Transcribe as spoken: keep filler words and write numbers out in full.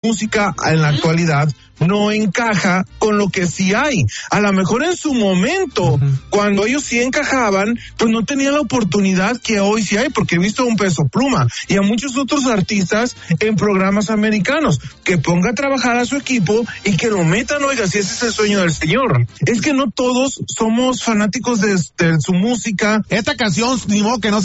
música en la actualidad no encaja con lo que sí hay. A lo mejor en su momento, uh-huh. cuando ellos sí encajaban, pues no tenían la oportunidad que hoy sí hay, porque he visto a un Peso Pluma y a muchos otros artistas en programas americanos, que ponga a trabajar a su equipo y que lo metan, oiga, si ese es el sueño del señor. Es que no todos somos fanáticos de, de su música. Esta canción, ni modo que no se